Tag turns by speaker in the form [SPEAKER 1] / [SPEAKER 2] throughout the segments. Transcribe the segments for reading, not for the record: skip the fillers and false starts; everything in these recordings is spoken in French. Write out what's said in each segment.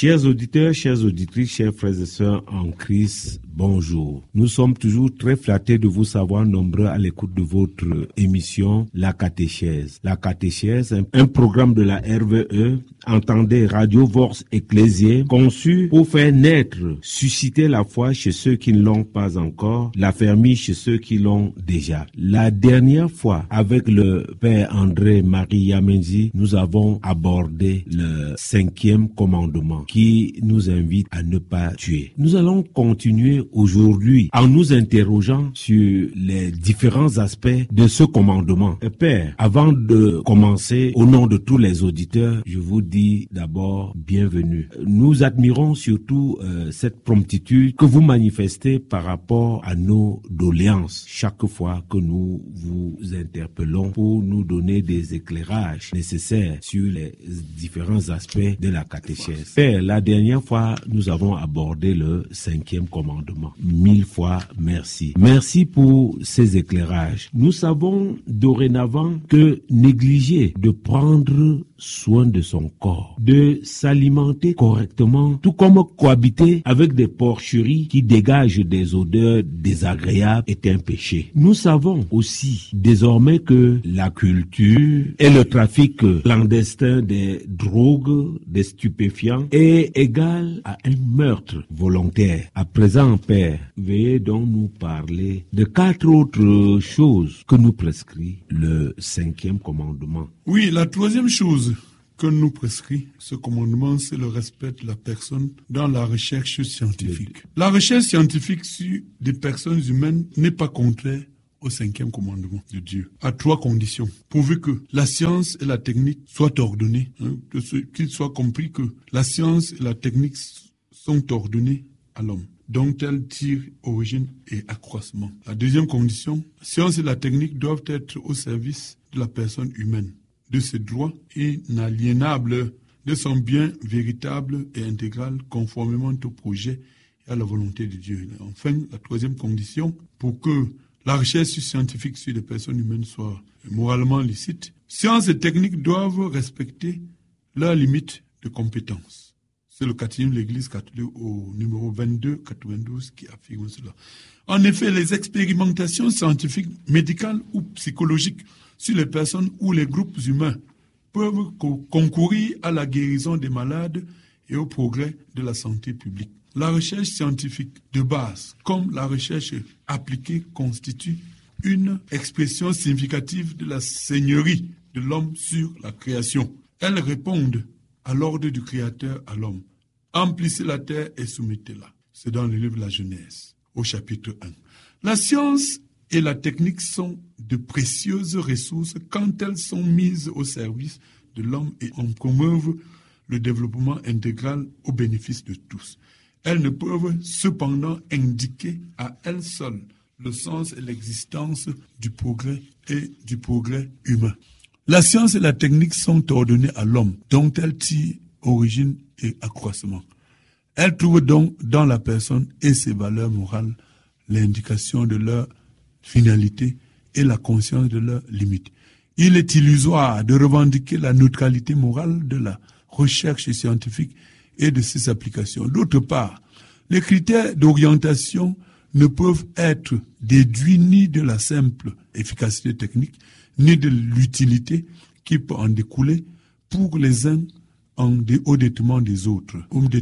[SPEAKER 1] Chers auditeurs, chères auditrices, chers frères et sœurs en Christ, bonjour. Nous sommes toujours très flattés de vous savoir nombreux à l'écoute de votre émission La Catéchèse. La Catéchèse, un programme de la RVE, entendez Radio Vox Ecclésiae, conçu pour faire naître, susciter la foi chez ceux qui ne l'ont pas encore, l'affermir chez ceux qui l'ont déjà. La dernière fois, avec le Père André-Marie Yamenzi, nous avons abordé le 5e commandement qui nous invite à ne pas tuer. Nous allons continuer aujourd'hui en nous interrogeant sur les différents aspects de ce commandement. Père, avant de commencer, au nom de tous les auditeurs, je vous dis d'abord bienvenue. Nous admirons surtout cette promptitude que vous manifestez par rapport à nos doléances chaque fois que nous vous interpellons pour nous donner des éclairages nécessaires sur les différents aspects de la catéchèse. Père, la dernière fois, nous avons abordé le 5e commandement. 1000 fois merci. Merci pour ces éclairages. Nous savons dorénavant que négliger de prendre soin de son corps, de s'alimenter correctement, tout comme cohabiter avec des porcheries qui dégagent des odeurs désagréables est un péché. Nous savons aussi désormais que la culture et le trafic clandestin des drogues, des stupéfiants est égal à un meurtre volontaire. À présent, Père, veuillez donc nous parler de 4 autres choses que nous prescrit le 5e commandement.
[SPEAKER 2] Oui, la 3e chose que nous prescrit ce commandement, c'est le respect de la personne dans la recherche scientifique. La recherche scientifique sur des personnes humaines n'est pas contraire au 5e commandement de Dieu, à 3 conditions. Pourvu que la science et la technique soient ordonnées, qu'il soit compris que la science et la technique sont ordonnées à l'homme, dont elles tirent origine et accroissement. La 2e condition, la science et la technique doivent être au service de la personne humaine, de ses droits inaliénables, de son bien véritable et intégral, conformément au projet et à la volonté de Dieu. Enfin, la 3e condition, pour que la recherche scientifique sur les personnes humaines soit moralement licite, sciences et techniques doivent respecter leurs limites de compétence. C'est le catéchisme de l'Église catholique au numéro 2292 qui affirme cela. En effet, les expérimentations scientifiques, médicales ou psychologiques sur les personnes ou les groupes humains peuvent concourir à la guérison des malades et au progrès de la santé publique. La recherche scientifique de base, comme la recherche appliquée, constitue une expression significative de la seigneurie de l'homme sur la création. Elles répondent à l'ordre du Créateur à l'homme. Emplissez la terre et soumettez-la. C'est dans le livre de la Genèse, au chapitre 1. La science et la technique sont de précieuses ressources quand elles sont mises au service de l'homme et en promeuvent le développement intégral au bénéfice de tous. Elles ne peuvent cependant indiquer à elles seules le sens et l'existence du progrès et du progrès humain. La science et la technique sont ordonnées à l'homme, dont elles tirent origine et accroissement. Elles trouvent donc dans la personne et ses valeurs morales l'indication de leur finalité et la conscience de leurs limites. Il est illusoire de revendiquer la neutralité morale de la recherche scientifique et de ses applications. D'autre part, les critères d'orientation ne peuvent être déduits ni de la simple efficacité technique, ni de l'utilité qui peut en découler pour les uns au détriment des autres,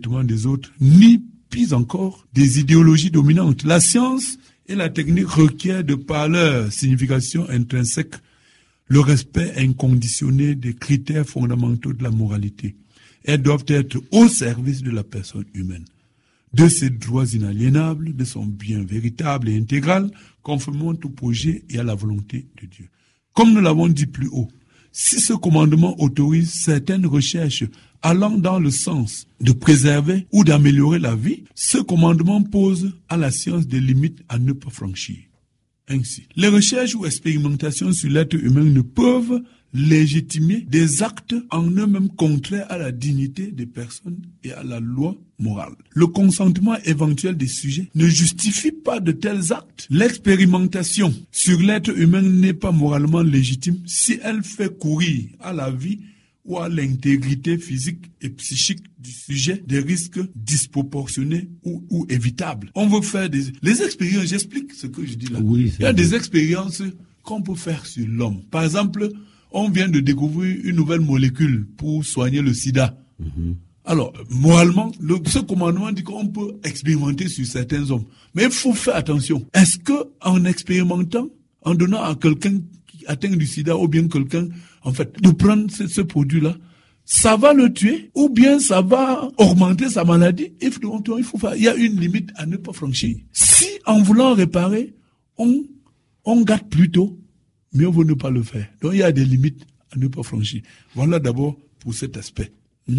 [SPEAKER 2] ni pis encore des idéologies dominantes. La science et la technique requièrent de par leur signification intrinsèque le respect inconditionné des critères fondamentaux de la moralité. Elles doivent être au service de la personne humaine, de ses droits inaliénables, de son bien véritable et intégral, conformément au projet et à la volonté de Dieu. Comme nous l'avons dit plus haut, si ce commandement autorise certaines recherches allant dans le sens de préserver ou d'améliorer la vie, ce commandement pose à la science des limites à ne pas franchir. Ainsi, les recherches ou expérimentations sur l'être humain ne peuvent légitimer des actes en eux-mêmes contraires à la dignité des personnes et à la loi morale. Le consentement éventuel des sujets ne justifie pas de tels actes. L'expérimentation sur l'être humain n'est pas moralement légitime si elle fait courir à la vie ou à l'intégrité physique et psychique du sujet des risques disproportionnés ou évitables. On veut faire les expériences, j'explique ce que je dis là.
[SPEAKER 1] Oui,
[SPEAKER 2] il y a des expériences qu'on peut faire sur l'homme. Par exemple, on vient de découvrir une nouvelle molécule pour soigner le sida. Alors, moralement, ce commandement dit qu'on peut expérimenter sur certains hommes. Mais il faut faire attention. Est-ce que en expérimentant, en donnant à quelqu'un qui atteint du sida ou bien quelqu'un, en fait, de prendre ce produit-là, ça va le tuer ou bien ça va augmenter sa maladie? Il y a une limite à ne pas franchir. Si, en voulant réparer, on gâte plus tôt, mieux vaut ne pas le faire. Donc, il y a des limites à ne pas franchir. Voilà d'abord pour cet aspect.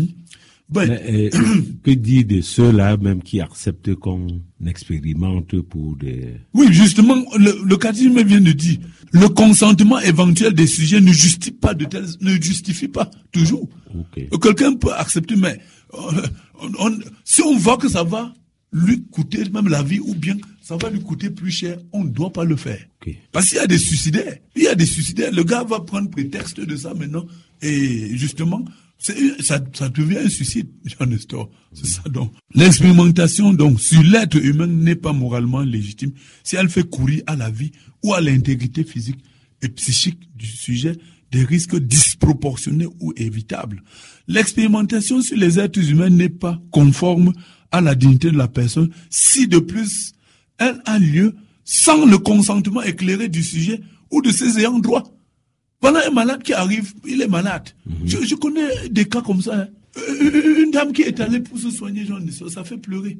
[SPEAKER 1] Que dire de ceux-là même qui acceptent qu'on expérimente pour des...
[SPEAKER 2] Oui, justement, le catéchisme vient de dire, le consentement éventuel des sujets ne justifie pas toujours.
[SPEAKER 1] Okay.
[SPEAKER 2] Quelqu'un peut accepter, mais si on voit que ça va lui coûter même la vie ou bien ça va lui coûter plus cher, on ne doit pas le faire.
[SPEAKER 1] Okay.
[SPEAKER 2] Parce qu'il y a des suicidaires. Le gars va prendre prétexte de ça maintenant et justement... Ça devient un suicide, Jean-Nestor. C'est ça donc. L'expérimentation donc sur l'être humain n'est pas moralement légitime si elle fait courir à la vie ou à l'intégrité physique et psychique du sujet des risques disproportionnés ou évitables. L'expérimentation sur les êtres humains n'est pas conforme à la dignité de la personne si de plus elle a lieu sans le consentement éclairé du sujet ou de ses ayants droit. Voilà un malade qui arrive, il est malade. Je connais des cas comme ça. Une dame qui est allée pour se soigner, ça fait pleurer.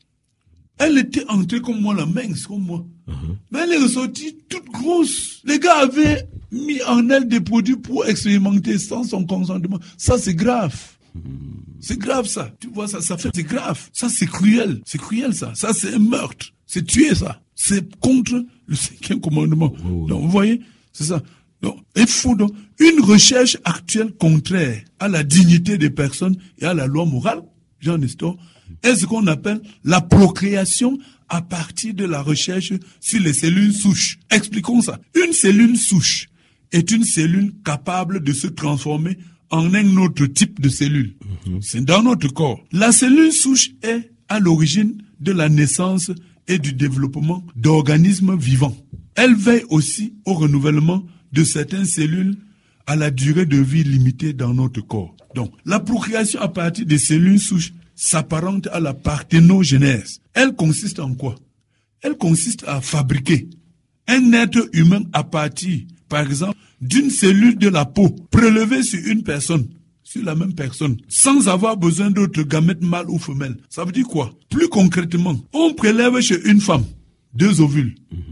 [SPEAKER 2] Elle était entrée comme moi, la mince comme moi. Mais elle est ressortie toute grosse. Les gars avaient mis en elle des produits pour expérimenter sans son consentement. Ça, c'est grave. C'est grave, ça. Tu vois, c'est grave. Ça, c'est cruel. C'est cruel, ça. Ça, c'est un meurtre. C'est tuer, ça. C'est contre le 5e commandement. Donc, vous voyez, c'est ça. Donc, il faut donc une recherche actuelle contraire à la dignité des personnes et à la loi morale, Jean-Nestor, est ce qu'on appelle la procréation à partir de la recherche sur les cellules souches. Expliquons ça. Une cellule souche est une cellule capable de se transformer en un autre type de cellule. C'est dans notre corps. La cellule souche est à l'origine de la naissance et du développement d'organismes vivants. Elle veille aussi au renouvellement de certaines cellules à la durée de vie limitée dans notre corps. Donc, la procréation à partir des cellules souches s'apparente à la parthénogenèse. Elle consiste en quoi? Elle consiste à fabriquer un être humain à partir, par exemple, d'une cellule de la peau prélevée sur une personne, sur la même personne, sans avoir besoin d'autres gamètes mâles ou femelles. Ça veut dire quoi? Plus concrètement, on prélève chez une femme 2 ovules.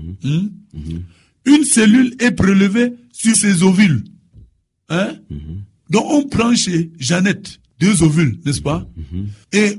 [SPEAKER 2] Une cellule est prélevée sur ses ovules. Donc, on prend chez Jeannette 2 ovules, n'est-ce pas? Et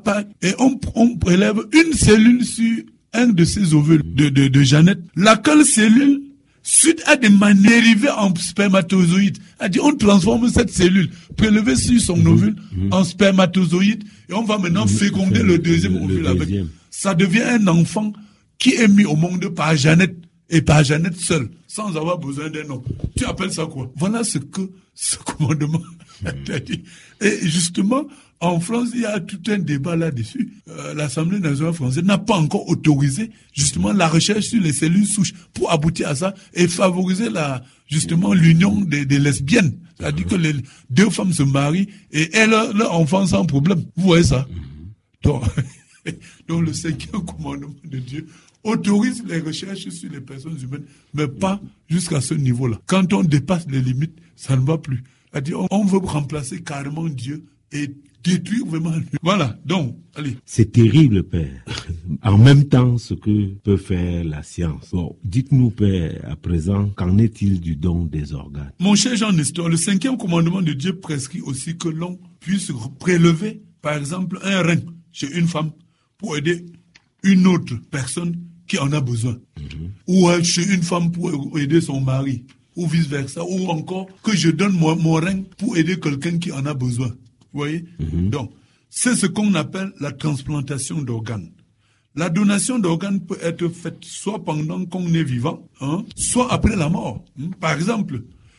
[SPEAKER 2] on prélève une cellule sur un de ces ovules de Jeannette. Laquelle cellule, suite à des dérivés en spermatozoïde, on transforme cette cellule prélevée sur son ovule en spermatozoïde et on va maintenant féconder le deuxième ovule avec. Ça devient un enfant qui est mis au monde par Jeannette. Et par Jeannette seule, sans avoir besoin d'un homme. Tu appelles ça quoi? Voilà ce que ce commandement t'a dit. Et justement, en France, il y a tout un débat là-dessus. L'Assemblée nationale française n'a pas encore autorisé justement la recherche sur les cellules souches pour aboutir à ça et favoriser justement l'union des lesbiennes. C'est-à-dire que les 2 femmes se marient et elles ont leur enfant sans problème. Vous voyez ça? Donc le 5e commandement de Dieu autorise les recherches sur les personnes humaines, mais pas jusqu'à ce niveau-là. Quand on dépasse les limites, ça ne va plus. C'est-à-dire, on veut remplacer carrément Dieu et détruire vraiment Dieu. Voilà, donc, allez.
[SPEAKER 1] C'est terrible, Père. En même temps, ce que peut faire la science. Bon, dites-nous, Père, à présent, qu'en est-il du don des organes?
[SPEAKER 2] Mon cher Jean-Nestor, le 5e commandement de Dieu prescrit aussi que l'on puisse prélever, par exemple, un rein chez une femme pour aider une autre personne qui en a besoin. Ou chez une femme pour aider son mari. Ou vice-versa. Ou encore que je donne mon rein pour aider quelqu'un qui en a besoin. Vous voyez? Donc, c'est ce qu'on appelle la transplantation d'organes. La donation d'organes peut être faite soit pendant qu'on est vivant, soit après la mort. Par exemple,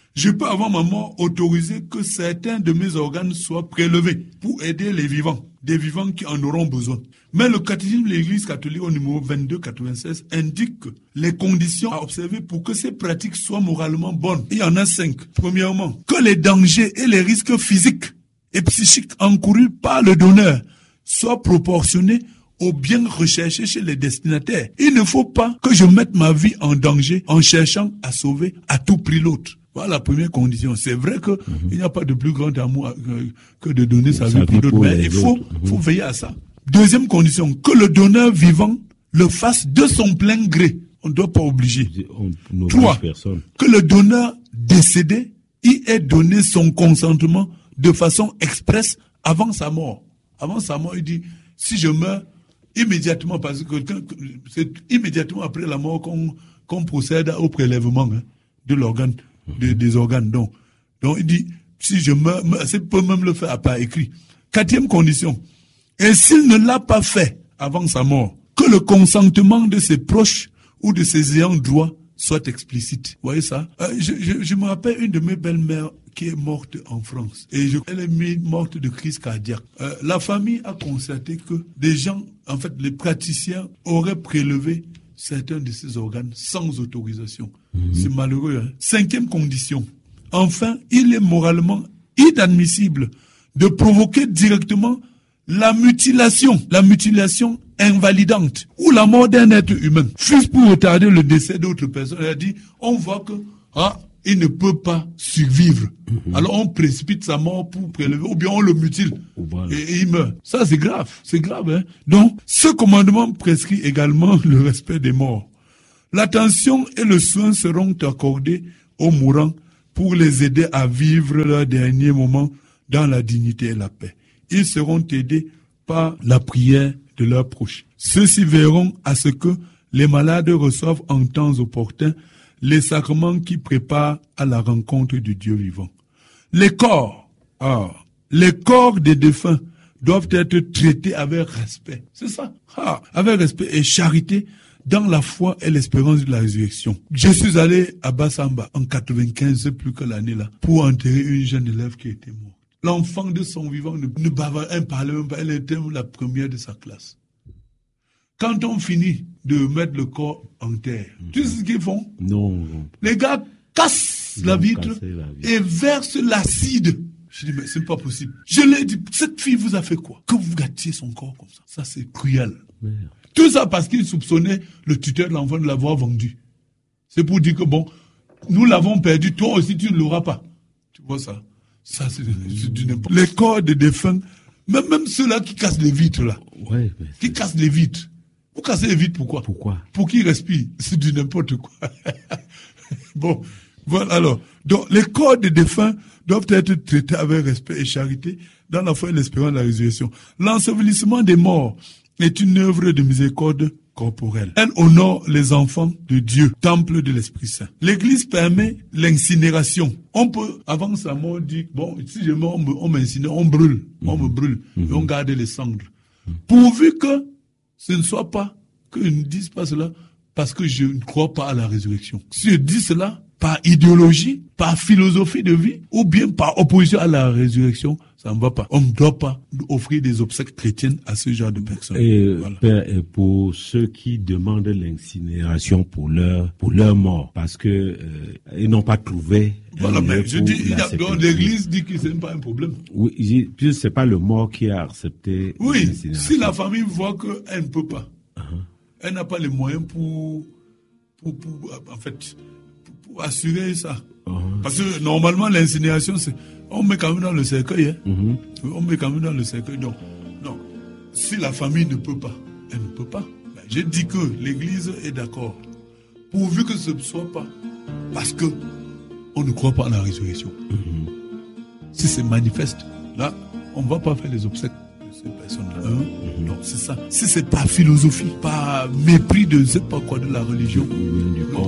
[SPEAKER 2] Je peux, avant ma mort, autoriser que certains de mes organes soient prélevés pour aider les vivants, des vivants qui en auront besoin. Mais le catéchisme de l'Église catholique au numéro 2296 indique les conditions à observer pour que ces pratiques soient moralement bonnes. Il y en a 5. Premièrement, que les dangers et les risques physiques et psychiques encourus par le donneur soient proportionnés aux biens recherchés chez les destinataires. Il ne faut pas que je mette ma vie en danger en cherchant à sauver à tout prix l'autre. Voilà la première condition. C'est vrai que il n'y a pas de plus grand amour que de donner sa vie pour d'autres, mais il faut veiller à ça. Deuxième condition, que le donneur vivant le fasse de son plein gré. On ne doit pas obliger. 3, que le donneur décédé y ait donné son consentement de façon expresse avant sa mort. Avant sa mort, il dit, si je meurs, immédiatement, parce que c'est immédiatement après la mort qu'on procède au prélèvement de l'organe, des organes. Donc il dit, si je meurs, c'est peut même le faire par écrit. 4e condition, et s'il ne l'a pas fait avant sa mort, que le consentement de ses proches ou de ses ayants droit soit explicite. Vous voyez ça? Je me rappelle une de mes belles-mères qui est morte en France. Et elle est morte de crise cardiaque. La famille a constaté que des gens, en fait, les praticiens auraient prélevé certains de ces organes sans autorisation. C'est malheureux. 5e condition. Enfin, il est moralement inadmissible de provoquer directement la mutilation invalidante ou la mort d'un être humain, fût-ce pour retarder le décès d'autres personnes. Elle a dit, on voit que il ne peut pas survivre. Alors on précipite sa mort pour prélever, ou bien on le mutile et il meurt. Ça c'est grave, hein. Donc ce commandement prescrit également le respect des morts. L'attention et le soin seront accordés aux mourants pour les aider à vivre leurs derniers moments dans la dignité et la paix. Ils seront aidés par la prière de leurs proches. Ceux-ci verront à ce que les malades reçoivent en temps opportun les sacrements qui préparent à la rencontre du Dieu vivant. Les corps des défunts doivent être traités avec respect. C'est ça. Avec respect et charité dans la foi et l'espérance de la résurrection. Je suis allé à Bassamba en 95, c'est plus que l'année là, pour enterrer une jeune élève qui était morte. L'enfant de son vivant ne parlait même pas, elle était la première de sa classe. Quand on finit de mettre le corps en terre, tu sais ce qu'ils font? Non. Les gars cassent la vitre et versent l'acide. Je dis, mais c'est pas possible. Je lui ai dit, cette fille vous a fait quoi? Que vous gâtiez son corps comme ça. Ça, c'est cruel. Merde. Tout ça parce qu'il soupçonnait le tuteur de l'enfant de l'avoir vendu. C'est pour dire que bon, nous l'avons perdu, toi aussi tu ne l'auras pas. Tu vois ça? Ça, c'est du n'importe. Les corps des défunts, même ceux-là qui cassent les vitres, là. Ouais, qui cassent les vitres. Vous cassez les vitres, pourquoi? Pour qu'ils respirent. C'est du n'importe quoi. Bon, voilà alors. Donc, les corps des défunts doivent être traités avec respect et charité dans la foi et l'espérance de la résurrection. L'ensevelissement des morts est une œuvre de miséricorde corporelle. Elle honore les enfants de Dieu, temple de l'Esprit Saint. L'Église permet l'incinération. On peut, avant sa mort, dire, bon, si je meurs, on m'incinère, on brûle, on me brûle, et on garde les cendres. Pourvu que ce ne soit pas, que je ne dise pas cela, parce que je ne crois pas à la résurrection. Si je dis cela, par idéologie, par philosophie de vie, ou bien par opposition à la résurrection, ça ne va pas. On ne doit pas offrir des obsèques chrétiennes à ce genre de personnes.
[SPEAKER 1] Et, voilà. Père, et pour ceux qui demandent l'incinération pour leur mort, parce que ils n'ont pas trouvé.
[SPEAKER 2] Voilà, mais je dis, l'Église dit que ce n'est pas un problème.
[SPEAKER 1] Oui, c'est pas le mort qui a accepté.
[SPEAKER 2] Oui, si la famille voit qu'elle ne peut pas, elle n'a pas les moyens pour assurer ça. Parce que normalement l'incinération on met quand même dans le cercueil. On met quand même dans le cercueil. Donc, non. Si la famille ne peut pas, elle ne peut pas. Ben, je dis que l'Église est d'accord. Pourvu que ce ne soit pas. Parce que on ne croit pas à la résurrection. Si c'est manifeste, là, on ne va pas faire les obsèques de ces personnes-là. Non, c'est ça. Si c'est pas philosophie, pas mépris de je sais pas quoi de la religion.